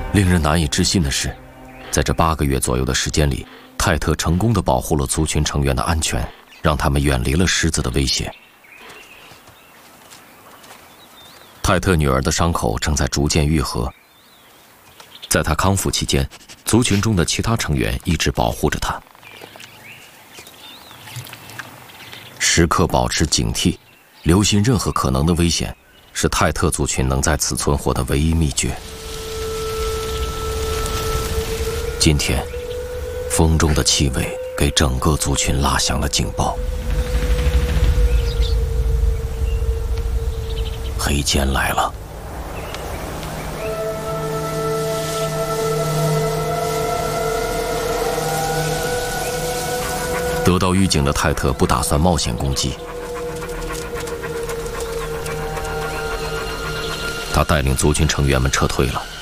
令人难以置信的是，在这8个月左右的时间里，泰特成功地保护了族群成员的安全，让他们远离了狮子的威胁。泰特女儿的伤口正在逐渐愈合，在她康复期间，族群中的其他成员一直保护着她，时刻保持警惕，留心任何可能的危险，是泰特族群能在此存活的唯一秘诀。今天，风中的气味给整个族群拉响了警报。黑肩来了。得到预警的泰特不打算冒险攻击，他带领族群成员们撤退了。